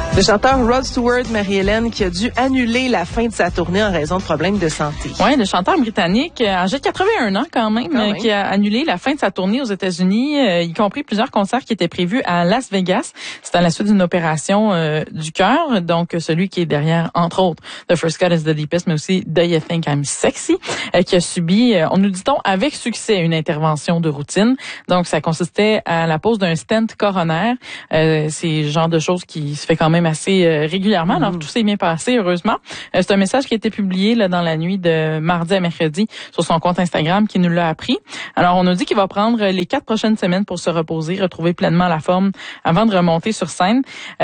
Le chanteur Rod Stewart, Marie-Hélène, qui a dû annuler la fin de sa tournée en raison de problèmes de santé. Oui, le chanteur britannique, âgé de 81 ans quand même, qui a annulé la fin de sa tournée aux États-Unis, y compris plusieurs concerts qui étaient prévus à Las Vegas. C'est à la suite d'une opération du cœur, donc celui qui est derrière, entre autres, The First Cut is the Deepest, mais aussi Do You Think I'm Sexy, qui a subi, on nous dit-on, avec succès, une intervention de routine. Donc, ça consistait à la pose d'un stent coronaire. C'est le genre de choses qui se fait quand même assez régulièrement. Alors, tout s'est bien passé, heureusement. C'est un message qui a été publié là dans la nuit de mardi à mercredi sur son compte Instagram qui nous l'a appris. Alors, on nous dit qu'il va prendre les 4 prochaines semaines pour se reposer, retrouver pleinement la forme avant de remonter sur scène.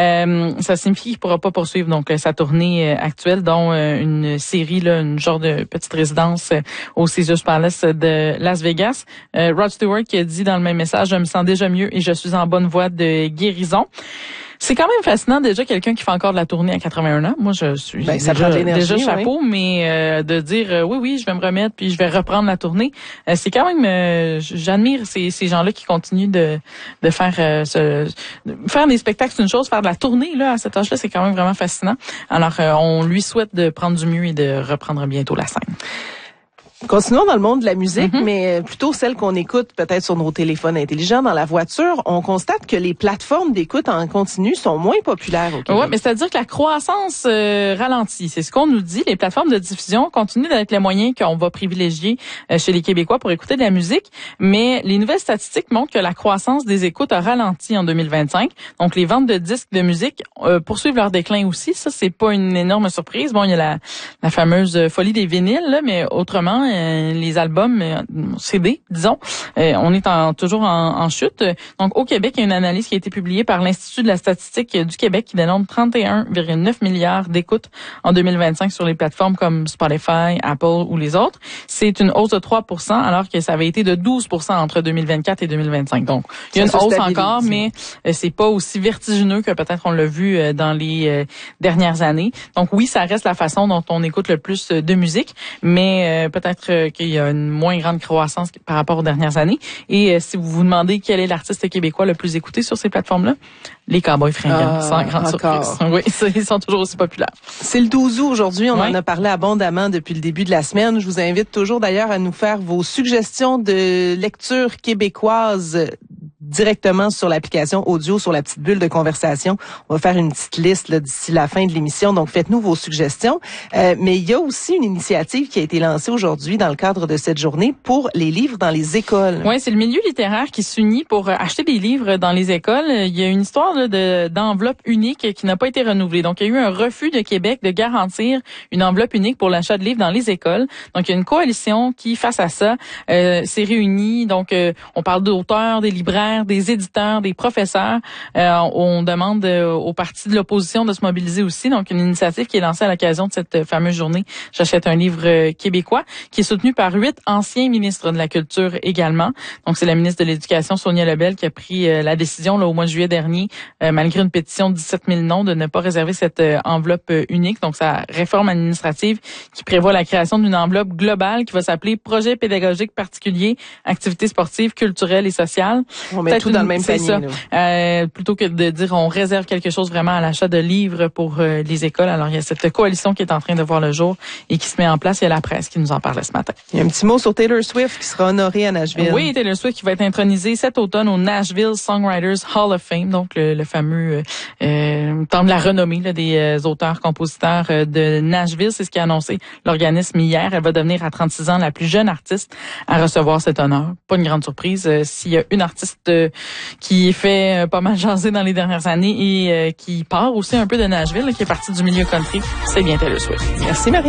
Ça signifie qu'il pourra pas poursuivre donc sa tournée actuelle, dont une série, là, une genre de petite résidence au Caesars Palace de Las Vegas. Rod Stewart qui a dit dans le même message: « Je me sens déjà mieux et je suis en bonne voie de guérison ». C'est quand même fascinant déjà quelqu'un qui fait encore de la tournée à 81 ans. Moi, je suis déjà chapeau, mais de dire oui, je vais me remettre puis je vais reprendre la tournée, c'est quand même j'admire ces gens-là qui continuent de faire faire des spectacles, c'est une chose, faire de la tournée là à cet âge-là, c'est quand même vraiment fascinant. Alors on lui souhaite de prendre du mieux et de reprendre bientôt la scène. Continuons dans le monde de la musique, mais plutôt celle qu'on écoute peut-être sur nos téléphones intelligents dans la voiture. On constate que les plateformes d'écoute en continu sont moins populaires au Québec. Oui, mais c'est-à-dire que la croissance ralentit. C'est ce qu'on nous dit. Les plateformes de diffusion continuent d'être les moyens qu'on va privilégier chez les Québécois pour écouter de la musique, mais les nouvelles statistiques montrent que la croissance des écoutes a ralenti en 2025. Donc, les ventes de disques de musique poursuivent leur déclin aussi. Ça, c'est pas une énorme surprise. Bon, il y a la fameuse folie des vinyles, là, mais autrement, les albums CD, disons, on est toujours en chute. Donc, au Québec, il y a une analyse qui a été publiée par l'Institut de la statistique du Québec qui dénombre 31,9 milliards d'écoutes en 2025 sur les plateformes comme Spotify, Apple ou les autres. C'est une hausse de 3%, alors que ça avait été de 12% entre 2024 et 2025. Donc, il y a une hausse encore, mais c'est pas aussi vertigineux que peut-être on l'a vu dans les dernières années. Donc, oui, ça reste la façon dont on écoute le plus de musique, mais peut-être qu'il y a une moins grande croissance par rapport aux dernières années. Et si vous vous demandez quel est l'artiste québécois le plus écouté sur ces plateformes-là, les Cowboys Fringants, sans grande surprise. Oui, ils sont toujours aussi populaires. C'est le 12 août aujourd'hui. On en a parlé abondamment depuis le début de la semaine. Je vous invite toujours d'ailleurs à nous faire vos suggestions de lecture québécoise directement sur l'application audio, sur la petite bulle de conversation. On va faire une petite liste là, d'ici la fin de l'émission, donc faites-nous vos suggestions. Mais il y a aussi une initiative qui a été lancée aujourd'hui dans le cadre de cette journée pour les livres dans les écoles. Oui, c'est le milieu littéraire qui s'unit pour acheter des livres dans les écoles. Il y a une histoire là, d'enveloppe unique qui n'a pas été renouvelée. Donc, il y a eu un refus de Québec de garantir une enveloppe unique pour l'achat de livres dans les écoles. Donc, il y a une coalition qui, face à ça, s'est réunie. Donc, on parle d'auteurs, des libraires, des éditeurs, des professeurs. On demande aux partis de l'opposition de se mobiliser aussi. Donc, une initiative qui est lancée à l'occasion de cette fameuse journée « J'achète un livre québécois » qui est soutenue par 8 anciens ministres de la Culture également. Donc, c'est la ministre de l'Éducation, Sonia Lebel, qui a pris la décision là, au mois de juillet dernier, malgré une pétition de 17 000 noms, de ne pas réserver cette enveloppe unique. Donc, sa réforme administrative qui prévoit la création d'une enveloppe globale qui va s'appeler « Projet pédagogique particulier, activités sportives, culturelles et sociales ». On met tout dans le même panier. Plutôt que de dire on réserve quelque chose vraiment à l'achat de livres pour les écoles. Alors, il y a cette coalition qui est en train de voir le jour et qui se met en place. Il y a la presse qui nous en parlait ce matin. Il y a un petit mot sur Taylor Swift qui sera honorée à Nashville. Oui, Taylor Swift qui va être intronisée cet automne au Nashville Songwriters Hall of Fame, donc le fameux temple de la renommée là, des auteurs-compositeurs de Nashville. C'est ce qu'a annoncé l'organisme hier. Elle va devenir à 36 ans la plus jeune artiste à recevoir cet honneur. Pas une grande surprise. S'il y a une artiste qui fait pas mal jaser dans les dernières années et qui part aussi un peu de Nashville, qui est partie du milieu country, c'est bien Taylor Swift. Merci Marie.